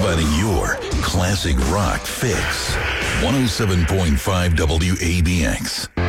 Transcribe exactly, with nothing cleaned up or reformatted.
finding your classic rock fix. one oh seven point five W A B X.